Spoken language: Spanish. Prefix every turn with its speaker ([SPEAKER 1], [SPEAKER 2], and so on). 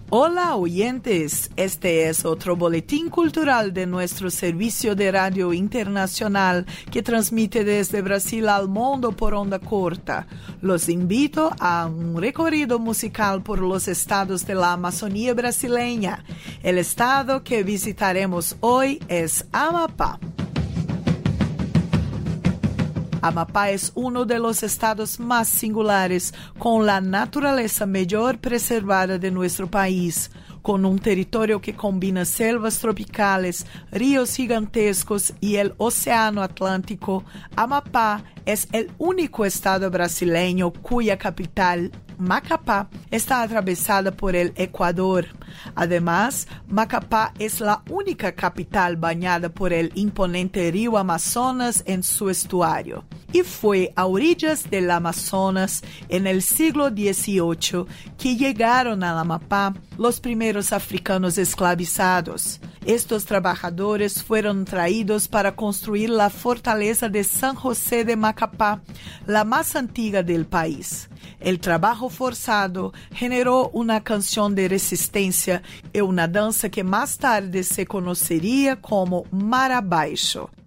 [SPEAKER 1] Hola oyentes, este es otro boletín cultural de nuestro servicio de radio internacional que transmite desde Brasil al mundo por onda corta. Los invito a un recorrido musical por los estados de la Amazonía brasileña. El estado que visitaremos hoy es Amapá. Amapá es uno de los estados más singulares, con la naturaleza mejor preservada de nuestro país, con un territorio que combina selvas tropicales, ríos gigantescos y el océano Atlántico. Amapá es el único estado brasileño cuya capital, Macapá, está atravesada por el Ecuador. Además, Macapá es la única capital bañada por el imponente río Amazonas en su estuario. Y fue a orillas del Amazonas, en el siglo XVIII, que llegaron a Amapá los primeros africanos esclavizados. Estos trabajadores fueron traídos para construir la fortaleza de San José de Macapá, la más antigua del país. El trabajo forzado generó una canción de resistencia y una danza que más tarde se conocería como Mar Abaixo.